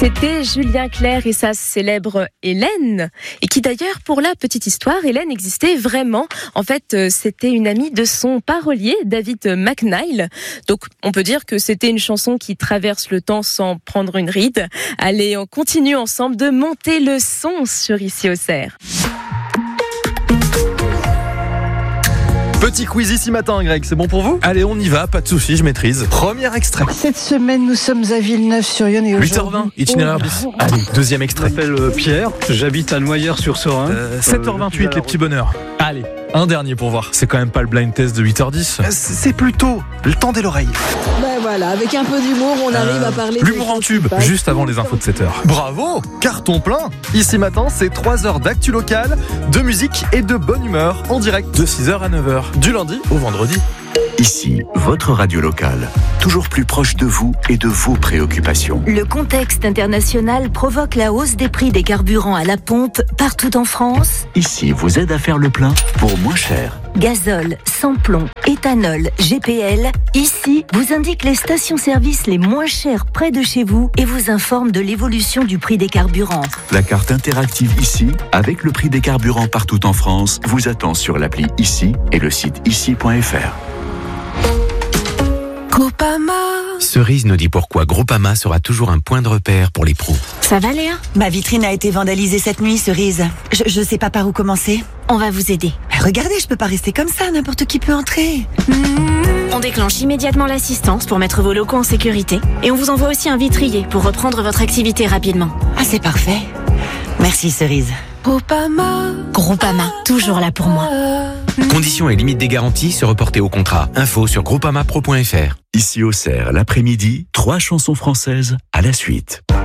C'était Julien Clerc et sa célèbre Hélène, et qui d'ailleurs, pour la petite histoire, Hélène existait vraiment. En fait, c'était une amie de son parolier, David McNeil. Donc, on peut dire que c'était une chanson qui traverse le temps sans prendre une ride. Allez, on continue ensemble de monter le son sur Ici au Cerf. Petit quiz ici matin, Greg, c'est bon pour vous ? Allez, on y va, pas de soucis, je maîtrise. Premier extrait. Cette semaine, nous sommes à Villeneuve-sur-Yonne et 8h20, itinéraire bis. Allez, deuxième extrait. Je m'appelle Pierre, j'habite à Noyers-sur-Serein. 7h28, les petits bonheurs. Allez, un dernier pour voir. C'est quand même pas le blind test de 8h10. C'est plutôt le temps de l'oreille. Ben voilà, avec un peu d'humour, on arrive à parler. L'humour en tube, juste avant les infos de 7h. Bravo, carton plein. Ici matin, c'est 3 heures d'actu locale, de musique et de bonne humeur en direct De 6h à 9h, du lundi au vendredi. Ici, votre radio locale, toujours plus proche de vous et de vos préoccupations. Le contexte international provoque la hausse des prix des carburants à la pompe partout en France. Ici vous aide à faire le plein pour moins cher. Gazole, sans-plomb, éthanol, GPL. Ici, vous indique les stations-service les moins chères près de chez vous et vous informe de l'évolution du prix des carburants. La carte interactive Ici, avec le prix des carburants partout en France, vous attend sur l'appli Ici et le site ici.fr. Groupama. Cerise nous dit pourquoi Groupama sera toujours un point de repère pour les pros. Ça va, Léa ? Ma vitrine a été vandalisée cette nuit, Cerise. Je sais pas par où commencer. On va vous aider. Mais regardez, je peux pas rester comme ça, n'importe qui peut entrer. On déclenche immédiatement l'assistance pour mettre vos locaux en sécurité. Et on vous envoie aussi un vitrier pour reprendre votre activité rapidement. Ah, c'est parfait. Merci, Cerise. Groupama, toujours là pour moi. Conditions et limites des garanties se reporter au contrat. Info sur groupamapro.fr. Ici au Cerf, l'après-midi, 3 chansons françaises à la suite.